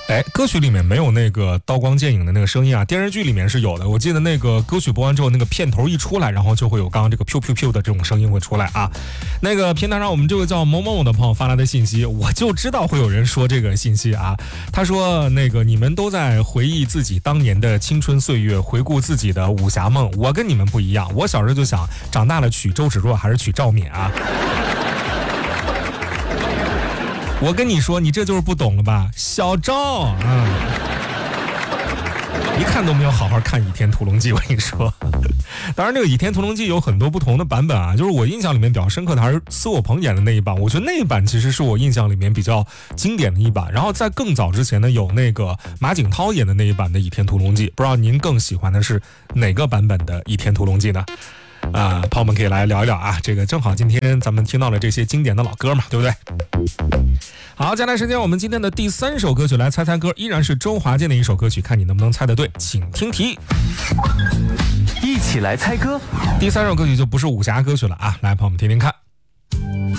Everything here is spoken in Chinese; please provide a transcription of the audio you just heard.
哎，歌曲里面没有那个刀光剑影的那个声音啊，电视剧里面是有的。我记得那个歌曲播完之后，那个片头一出来，然后就会有刚刚这个 pew pew pew 的这种声音会出来啊。那个平台上我们这位叫某某某的朋友发来的信息，我就知道会有人说这个信息啊。他说那个你们都在回忆自己当年的青春岁月，回顾自己的武侠梦，我跟你们不一样，我小时候就想长大了娶周芷若还是娶赵敏啊。我跟你说，你这就是不懂了吧，小赵一看都没有好好看《倚天屠龙记》，我跟你说。当然，这个《倚天屠龙记》有很多不同的版本啊，就是我印象里面比较深刻的还是苏有朋演的那一版，我觉得那一版其实是我印象里面比较经典的一版。然后在更早之前呢，有那个马景涛演的那一版的《倚天屠龙记》，不知道您更喜欢的是哪个版本的《倚天屠龙记》呢？朋友们可以来聊一聊啊，这个正好今天咱们听到了这些经典的老歌嘛，对不对？好，接下来时间我们今天的第3首歌曲来猜猜歌，依然是周华健的一首歌曲，看你能不能猜得对，请听题。 一起来猜歌。 第3首歌曲就不是武侠歌曲了啊，来朋友们听听看。